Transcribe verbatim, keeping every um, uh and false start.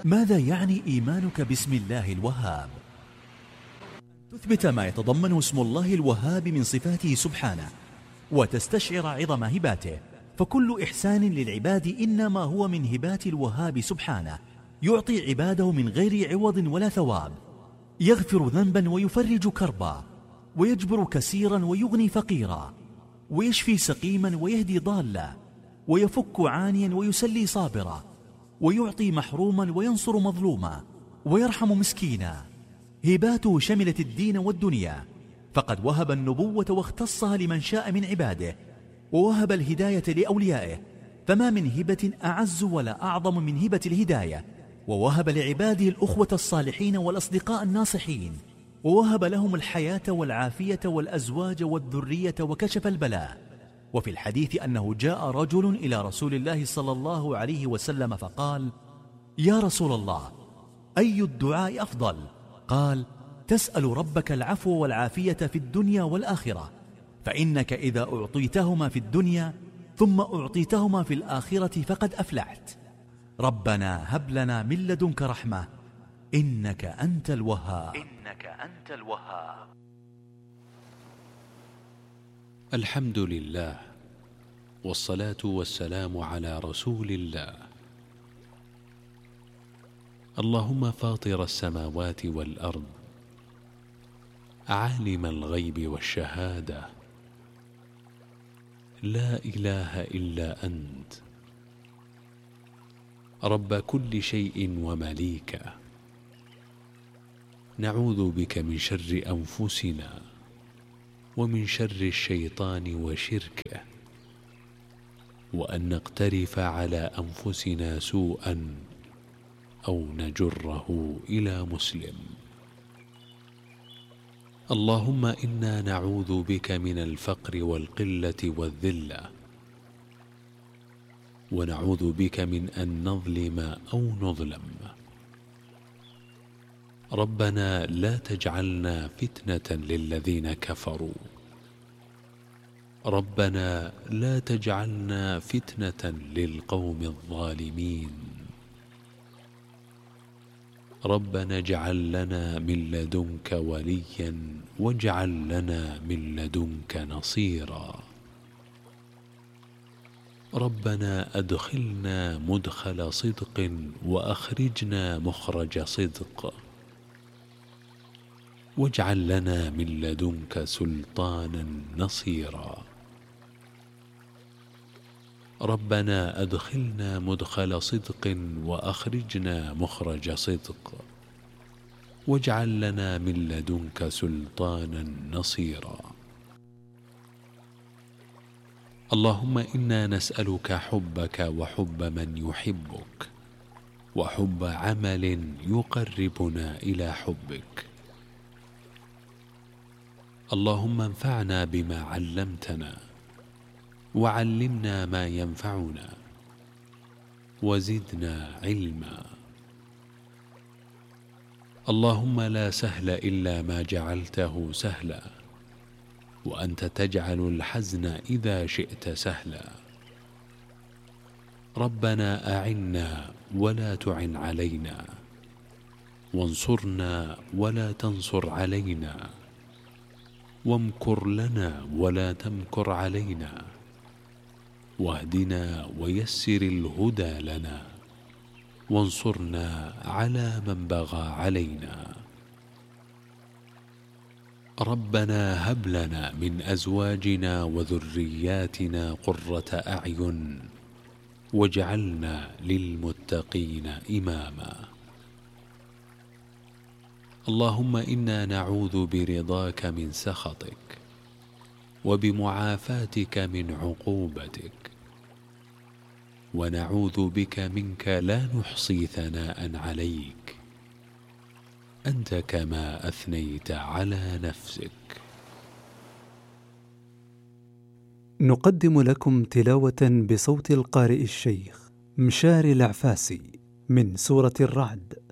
ماذا يعني إيمانك باسم الله الوهاب؟ تثبت ما يتضمنه اسم الله الوهاب من صفاته سبحانه، وتستشعر عظم هباته، فكل إحسان للعباد إنما هو من هبات الوهاب سبحانه، يعطي عباده من غير عوض ولا ثواب، يغفر ذنبا ويفرج كربا، ويجبر كسيرا ويغني فقيرا، ويشفي سقيما ويهدي ضالا، ويفك عانيا ويسلي صابرا، ويعطي محروما وينصر مظلوما، ويرحم مسكينا. هباته شملت الدين والدنيا، فقد وهب النبوة واختصها لمن شاء من عباده، ووهب الهداية لأوليائه، فما من هبة أعز ولا أعظم من هبة الهداية. ووهب لعباده الأخوة الصالحين والأصدقاء الناصحين، ووهب لهم الحياة والعافية والأزواج والذرية وكشف البلاء. وفي الحديث أنه جاء رجل إلى رسول الله صلى الله عليه وسلم فقال: يا رسول الله، أي الدعاء أفضل؟ قال: تسأل ربك العفو والعافية في الدنيا والآخرة، فإنك إذا أعطيتهما في الدنيا ثم أعطيتهما في الآخرة فقد أفلحت. ربنا هب لنا من لدنك رحمة إنك أنت الوهاب. إنك أنت الوهاب. الحمد لله، والصلاة والسلام على رسول الله. اللهم فاطر السماوات والأرض، عالم الغيب والشهادة، لا إله إلا أنت، رب كل شيء ومليكه، نعوذ بك من شر أنفسنا ومن شر الشيطان وشركه، وأن نقترف على أنفسنا سوءا أو نجره إلى مسلم. اللهم إنا نعوذ بك من الفقر والقلة والذلة، ونعوذ بك من أن نظلم أو نظلم. ربنا لا تجعلنا فتنة للذين كفروا، ربنا لا تجعلنا فتنة للقوم الظالمين. ربنا اجعل لنا من لدنك وليا واجعل لنا من لدنك نصيرا. ربنا أدخلنا مدخل صدق وأخرجنا مخرج صدق، واجعل لنا من لدنك سلطانا نصيرا. ربنا أدخلنا مدخل صدق وأخرجنا مخرج صدق، واجعل لنا من لدنك سلطانا نصيرا. اللهم إنا نسألك حبك وحب من يحبك، وحب عمل يقربنا إلى حبك. اللهم انفعنا بما علمتنا، وعلمنا ما ينفعنا، وزدنا علما. اللهم لا سهل إلا ما جعلته سهلا، وأنت تجعل الحزن إذا شئت سهلا. ربنا أعنا ولا تعن علينا، وانصرنا ولا تنصر علينا، وامكر لنا ولا تمكر علينا، واهدنا ويسر الهدى لنا، وانصرنا على من بغى علينا. ربنا هب لنا من أزواجنا وذرياتنا قرة أعين واجعلنا للمتقين إماما. اللهم إنا نعوذ برضاك من سخطك، وبمعافاتك من عقوبتك، ونعوذ بك منك لا نحصي ثناء عليك، أنت كما أثنيت على نفسك. نقدم لكم تلاوة بصوت القارئ الشيخ مشاري العفاسي من سورة الرعد.